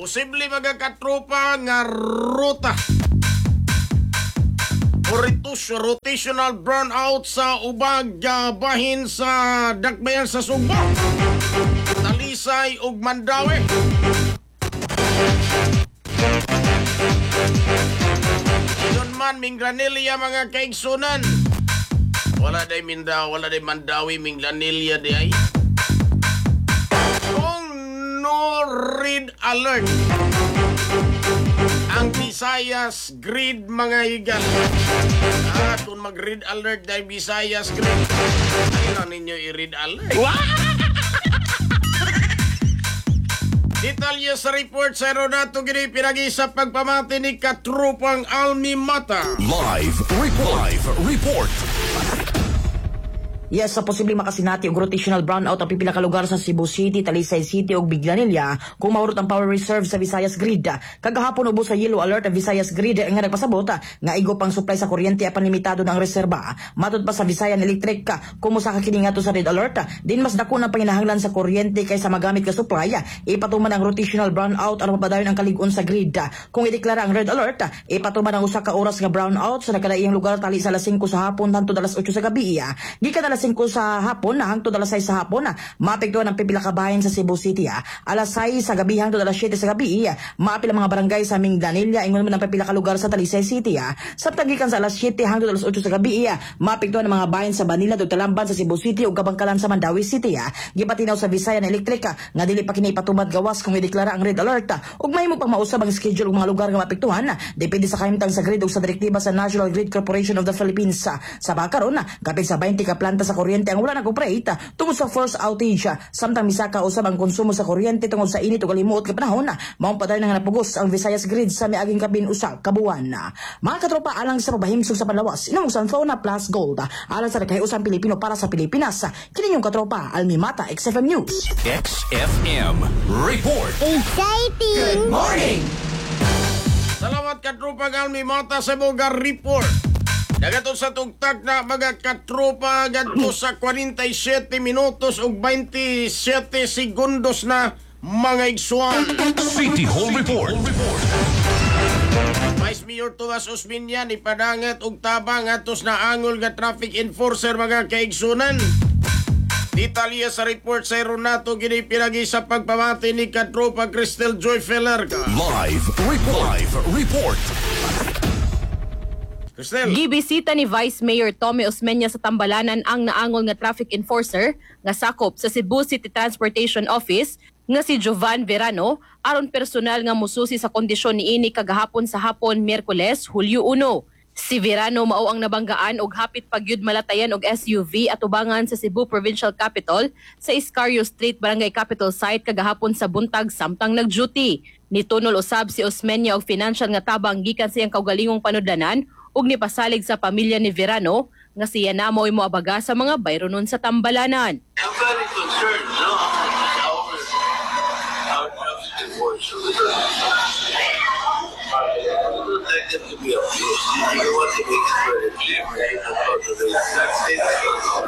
Posible magakatropa nga ruta rotational burnout sa ubag bahin sa dakbayan sa Sugbo, Talisay ug Mandawi. Yun man Minglanilla mga kaigsunan. Wala day Mindanao, wala day Mandawi, Minglanilla di ay. Kung no red alert ang Visayas grid mga higal. Kung mag-red alert dahil Visayas grid, ayun ninyo i-red alert. Detalye sa report sa Ronato Gini pinagi sa pagpamati ni Katrupang Almi Mata. Live report. Yes, sa posibleng makasinati og rotational brownout ang pipila ka lugar sa Cebu City, Talisay City ug Minglanilla kung mahurot ang power reserve sa Visayas Grid. Kagahapon ubos sa yellow alert ang Visayas Grid nga nagpasabot nga igop ang supply sa kuryente apan limitado ng reserba. Matud pa sa Visayan Electric kumusa ka kini ngadto sa red alert, din mas dako na panginahanglan sa kuryente kaysa magamit ka supply. Ipatuman ang rotational brownout aron mapadayon ang kalig-on sa grid. Kung ideklara ang red alert, ipatuman ang usa ka oras nga brownout sa nakalaiyang lugar tali sa alas 5 sa hapon hangtod alas 8 sa gabi. Gikan alas 5 sa hapon hangtod alas 6 sa hapon maapektuhan ang pipila ka bahin sa Cebu City. Alas 6 sa gabi hangtod alas 7 sa gabi maapil ang mga barangay sa Minglanilla ingon man ang pipila ka lugar sa Talisay City. Samtang gikan sa alas 7 hangtod alas 8 sa gabi maapektuhan ang mga bahin sa Manila ug Talamban sa Cebu City ug Kabangkalan sa Mandawi City. Gipatinaw sa Visayan Electric nga dili pa kini ipatubad gawas kung ideklara ang red alert ug mahimo pang mausab ang schedule ug mga lugar nga maapektuhan depende sa kahimtang sa grid ug sa direktiba sa National Grid Corporation of the Philippines. Sa bakaron kapit sa 20 ka planta sa kuryente ang wala nag-operate tungod sa force outage. Samtang misaka usab ang konsumo sa kuryente tungod sa init ug kalimuot nga panahon maong padayon nga napugos ang Visayas Grid sa miaging kabin usa ka buwan. Mga katropa, alang sa pabahimsog sa panlawas inong Sanfona Plus Gold alang sa nagkahiusang Pilipino para sa Pilipinas. Kini yung katropa Almi Mata, XFM News. XFM report. Exciting! Good morning. Salamat katropa Almi Mata sa mga report. Dagatod sa tugtag na mga katropa gadto sa 47 minutos ug 27 segundos na mga igsuan. City Hall report. Vice Mayor Tomas Osmeña ipadangat og tabang atos na angol nga traffic enforcer mga kaigsunan. Detalye sa report sa Ronato Gini pinagi sa pagpamati ni katropa Cristel Joy Felerca. Live report. Cristel. Gibisita ni Vice Mayor Tommy Osmeña sa Tambalanan ang naangol nga traffic enforcer nga sakop sa Cebu City Transportation Office nga si Jovan Verano aron personal nga mususi sa kondisyon niini kagahapon sa hapon Miyerkules, Hulyo 1. Si Verano mao ang nabanggaan og hapit pagyud malatayan og SUV atubangan sa Cebu Provincial Capital sa Iscario Street Barangay Capital Site kagahapon sa buntag samtang nag-duty. Nitunol usab si Osmeña og financial nga tabang gikan sa iyang kaugalingong panudlanan ug nipasalig sa pamilya ni Verano nga siya namoy moabaga sa mga bayronon sa Tambalanan. I'm very concerned, no? Our divorce. I would like them to be abused. I want to make it very clear. I don't go to the United States.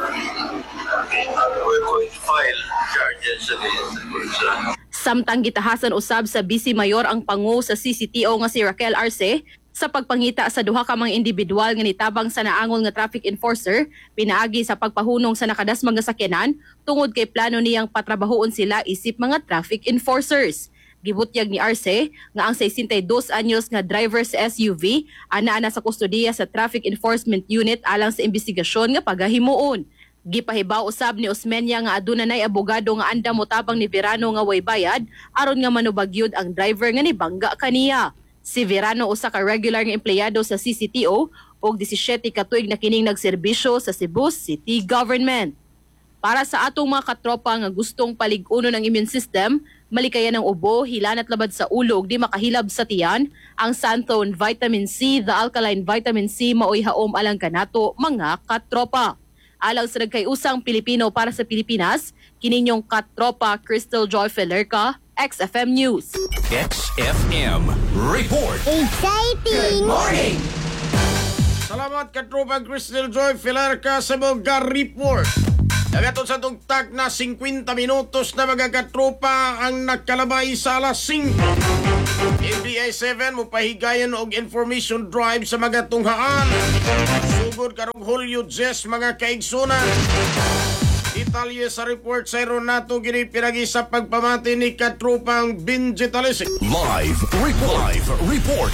We're going to file charges against the person. Samtang gitahasan usab sa Vice Mayor ang pangu sa CCTO nga si Raquel Arce sa pagpangita sa duha ka mga individual nga nitabang sa naangol nga traffic enforcer pinaagi sa pagpahunong sa nakadasmang nga sakyanan tungod kay plano niyang patrabahoon sila isip mga traffic enforcers. Gibutyag ni Arce nga ang 62 anyos nga driver sa SUV ana sa kustodiya sa Traffic Enforcement Unit alang sa investigasyon nga pagahimuon. Gipahibaw usab ni Osmeña nga aduna nay abogado nga andam motabang ni Verano nga way bayad aron nga manubagyod ang driver nga nibangga kaniya. Si Verano usa ka regular nga empleyado sa CCTO ug 17 ka tuig na kining nagserbisyo sa Cebu City Government. Para sa atong mga katropa nga gustong palig-unon ang immune system, malikayan ng ubo, hilan at labad sa ulo ug di makahilab sa tiyan, ang Santhone Vitamin C, the alkaline vitamin C maoy haom alang kanato mga katropa. Alang sa nagkayusang Pilipino para sa Pilipinas, kininyong katropa Cristel Joy Felerca, XFM News. XFM report. Exciting! Good morning. Salamat katropa Cristel Joy Felerca sa mga report. Dagatod sa tugtag na 50 minutos na mga katropa ang nakalabay sa alas 5. NBI 7 mo pahigayon og information drive sa mga tunghaan. Sugod karong Hulyo 10 mga kaigsunan. Detalye sa report sa Ronato gini pinagi sa pagpamati ni katropang Benji Talisik. Live report.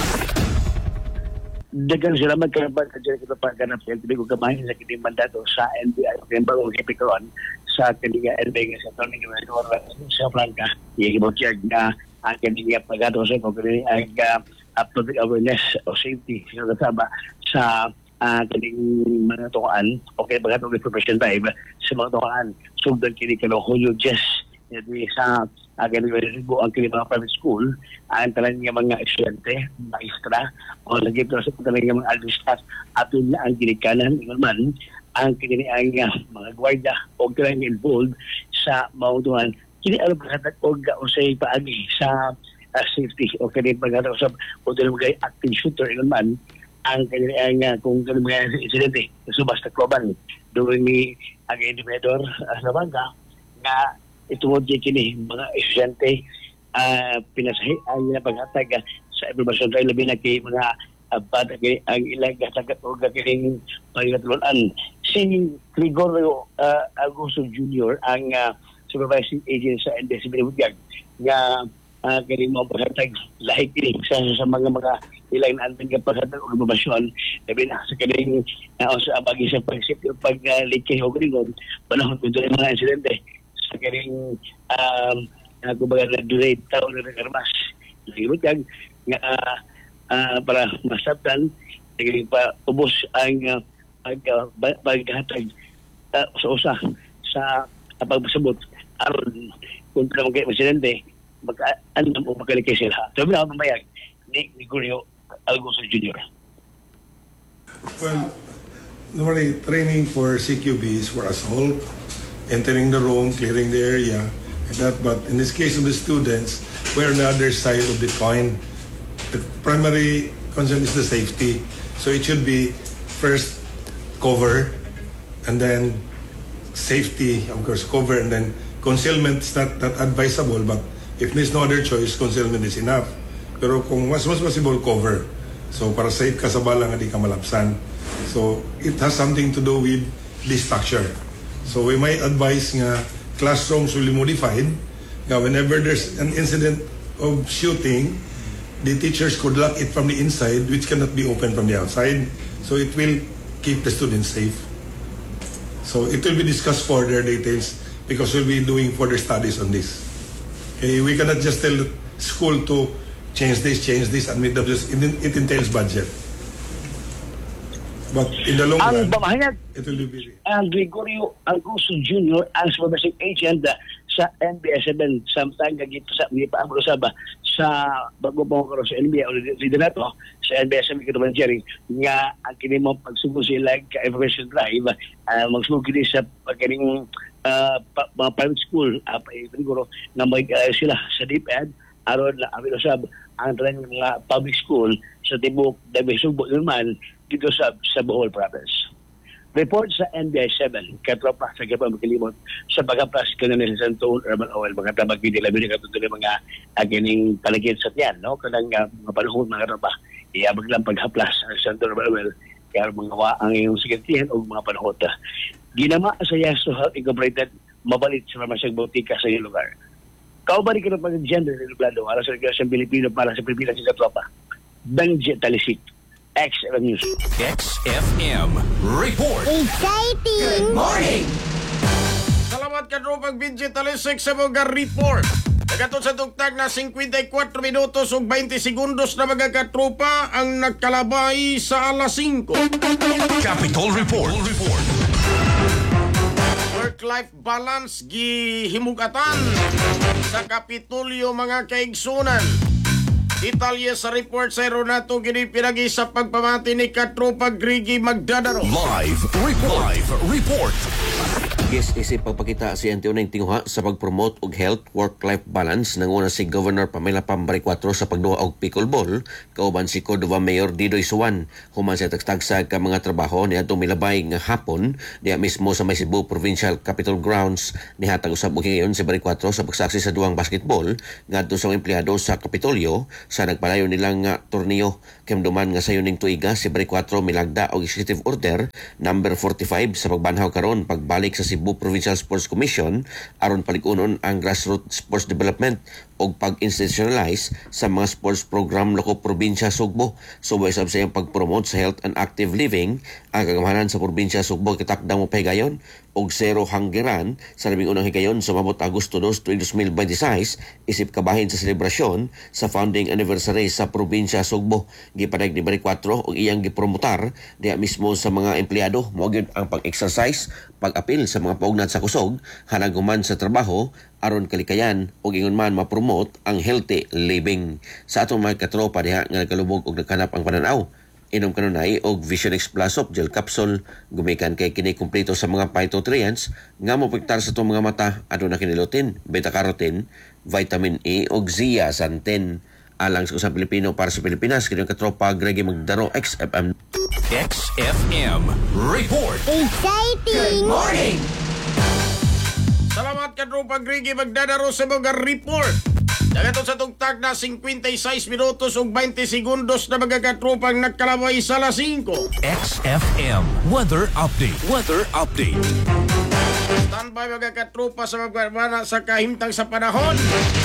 Dagang salamat karabat sa dyan kita pagkanap sa LTV kung kamahin sa kining mandato sa NBI kaya bago kipikaroon sa kaniya LBI sa taon ng Gobernador sa Blanca i-ibotiyag na ang kaniya pagkato sa kung kaniya ang public awareness o safety sa kasama sa kaning mga tukaan o kaya pagkato ng profession drive sa mga tukaan sugdan kini kano Julio Jess sa ganun ang kini mga private school ang talagang mga estudyante, maestra o lagi ito sa talagang mga admin staff at yun na ang ginikanan naman ang kini ang mga gwardiya o talagang involved sa mautuhan kini alam pagkatag o say paagi sa safety o kini pagkatag o talagang mga active shooter naman ang kini ang kung ganun mga insidente subas na kloban doon ni ang independor sa bangka na itungod kini mga estudyante pinasahi ang paghatag sa information drive labi na kay mga bata ang ilang gatagat o gakiling pagkatuluan. Si Gregorio Augusto Jr. ang supervising agent sa NBS Binibugyan nga kini mo paghatag lahi kini sa mga ilang naantin ka paghatag o informasyon labi na sa kining sa abagi sa pag-likay o gringon panahon kung doon mga insidente sa kining kumbaga na delay taon na karmas. Ligod kag nga para masabtan naging pa ubos ang paghatag sa usa sa pagsabot aron kung talagang kay presidente mag-alam o magkalikay sila. Sabi na mamayag ni Gregorio Augusto Jr. Well, normally training for CQB is for assault, entering the room, clearing the area, and that. But in this case of the students, we're on the other side of the coin. The primary concern is the safety. So it should be first cover, and then safety, of course, cover, and then concealment is not that advisable, but if there's no other choice, concealment is enough. Pero kung mas possible, cover. So para safe ka sa bala nga di ka malapsan. So it has something to do with the structure. So we might advise nga classrooms will be modified. Nga whenever there's an incident of shooting, the teachers could lock it from the inside, which cannot be opened from the outside. So it will keep the students safe. So it will be discussed further details because we'll be doing further studies on this. Okay, we cannot just tell the school to change this, and it entails budget. But in the long run, pamahayag it will be busy. ang Gregorio Augusto Jr. as supervising agent sa NBS7 samtang gagito sa paamro sa bago pa ko sa NBA o liderato sa NBS7 kituban sharing nga ang kini mo pagsugod sila ka information drive magsugod kini sa pagkaning mga private school siguro na sila sa DepEd aron na amino sab ang talagang mga public school sa tibok dahil subo naman dito sa Bohol Province. Report sa NBI 7, katropa sa Gapang Makilimot sa pagkaplas ka na sa Santo Urban Oil, mga tabag hindi labi na katutuloy mga agining palagid sa tiyan, no? Kanang mga panahon mga katropa, iabag lang paghaplas sa Santo Urban Oil, kaya mga ang iyong sigantihan o mga panahon. Ginama sa Yaso Health Incorporated, mabalit sa Mamasyag Bautica sa iyong lugar. Kaubari ka na pag-gender na nublado, para sa Regasyon Pilipino, para sa Pilipinas sa katropa. Benji Talisik, XFM News. XFM Report. Exciting! Morning. Salamat katropang Benji Talisik sa mga report. Nagaton sa tugtag na 54 minutos ug 20 segundos na mga katropa ang nagkalabay sa alas 5. Capitol Report. Work-life balance gihimugatan sa Kapitolyo mga kaigsunan. Detalye sa report sa Ronato gini pinagi sa pagpamati ni katropa Grigi Magdadaro. Live report. Yes, isip pagpakita si Antonio Tinguha sa pag-promote og health work-life balance nanguna si Governor Pamela Pambari 4 sa pagduha og pickleball kauban si Cordova Mayor Didoy Suwan human sa tagstagsa ka mga trabaho niadtong milabay nga hapon diha mismo sa may Cebu Provincial Capitol Grounds nihatag usab og ngayon si Bari 4 sa pagsaksi sa duhang basketball ngadto sa mga empleyado sa Kapitolyo sa nagpalayo nilang nga torneo kimduman nga sayo ning tuiga si Bari 4 milagda og executive order number 45 sa pagbanhaw karon pagbalik sa Cebu Provincial Sports Commission aron palikunon ang grassroots sports development o pag-institutionalize sa mga sports program loko probinsya Sugbo. Subay sa iyang pag-promote sa health and active living ang kagamahanan sa probinsya Sugbo kitakdang mo pahigayon og zero hanggeran sa labing unang higayon sa mabot Agosto 2, 2026 isip kabahin sa selebrasyon sa founding anniversary sa probinsya Sugbo. Gipadayag ni Bari 4 og iyang gipromotar diha mismo sa mga empleyado mao gyud ang pag-exercise pag-apil sa mga paugnat sa kusog hanag human sa trabaho aron kalikayan ug ingon man ma-promote ang healthy living. Sa atong mga katropa diha nga nagkalubog og nagkanap ang pananaw inom kanunay og Vision X Plus of gel capsule gumikan kay kini kumpleto sa mga phytonutrients nga mopektar sa atong mga mata aduna kini lutein, beta carotene, vitamin E ug zeaxanthin. Alang sa usang Pilipino para sa Pilipinas kini katropa Greggy Magdaro XFM. XFM Report. Exciting! Morning! Salamat katropa Greggy Magdadaro sa mga report. Dagaton sa tugtag na 56 minutos ug 20 segundos na mga katropang nagkalabay sa alas 5. XFM Weather Update. Weather Update. Standby mga katropa sa magbarbana sa kahimtang sa panahon.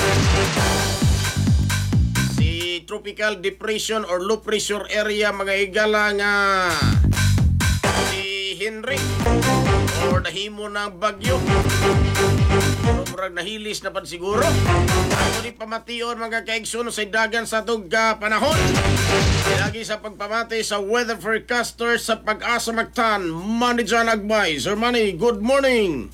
Si tropical depression or low pressure area mga higala nga si Henry or nahimo ng bagyo. Murag nahilis na pan siguro. Ako di pamation mga kaigsoon sa dagan sa itong panahon. Lagi sa pagpamati sa weather forecaster sa Pag-asa Mactan, Manny John Agbay. Sir Manny, good morning.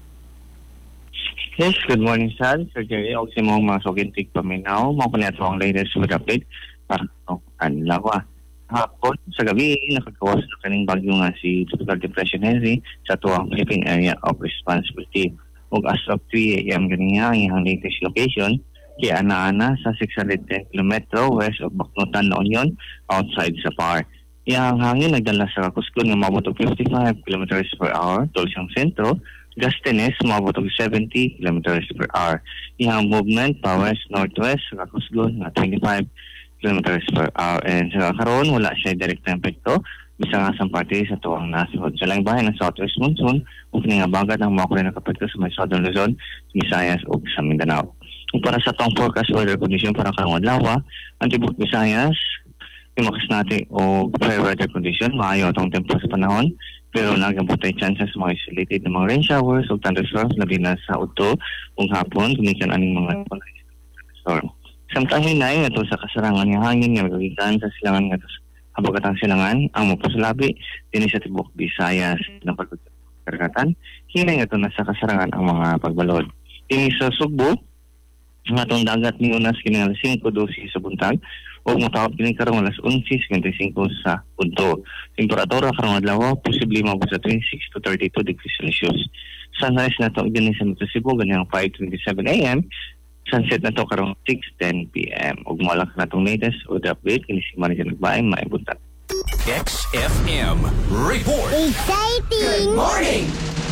Yes, good morning, Sir. Sir Jerry, ako si mga sugintig paminaw. Mga panito ang latest weather update para ang lawa. Hapon, sa gabi, nakagawas na kaning bagyo nga si Tropical Depression Henry sa tuwang Philippine Area of Responsibility. Ug as of 3 a.m. ganyan ang latest location kay Ana-Ana sa 610 km west of Bacnotan, La Union, outside Sapar. Yang hangin nagdala sa Kakusgon nga mabot og 55 km per hour tol siyang sentro, Gastenes mabot og 70 km per hour. Yang movement pa west northwest sa Kakusgon nga 25 km per hour. And sa karon wala siya direct epekto bisa nga sa parte sa tuwang nasihod. Sa lang bahay ng southwest monsoon, upang nga bagat ang mga kulay na kapatid sa may southern Luzon, Visayas o sa Mindanao. Para sa tong forecast weather condition para karong adlaw, ang tibok Visayas, imakas natin o fair weather condition, maayo itong tempo sa panahon, pero nagabutay chances mga isolated na mga rain showers o thunderstorms labi na sa udto kung hapon, kumikan aning mga thunderstorm. Samtang hinay nga sa kasarangan ng hangin nga magagitan sa silangan nga habagatang silangan ang mapasalabi din sa tibok Visayas na pagkaragatan hinay nga na sa kasarangan ang mga pagbalod. Dini sa Sugbo ang atong dagat ni unas kini alas 5:12 sa buntag o matawag kini karong alas 11:55 sa punto. Temperatura karong adlaw posible mabot sa 26 to 32 degrees Celsius. Sunrise na to din sa Metro Cebu ganang 5:27 a.m. Sunset na to karong 6:10 p.m. Ug malak na tong latest o update kini si Manny Nagbay maibutan. XFM Report. Exciting! Morning!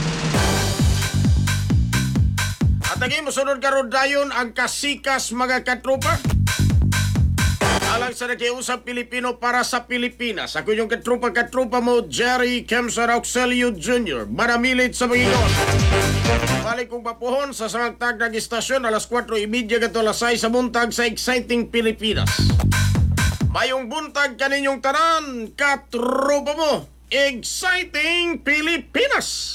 At lagi mosunod karon dayon ang kasikas mga katropa. Alang sa nakiusap Pilipino para sa Pilipinas. Ako yung katropa mo, Jerry Kemsar Auxilio Jr. Manamilit sa Bangingon. Balik kong papuhon sa samagtag ng istasyon alas 4:30 gato alas 6 sa buntag sa Exciting Pilipinas. Mayong buntag kaninyong tanan, katropa mo, Exciting Pilipinas!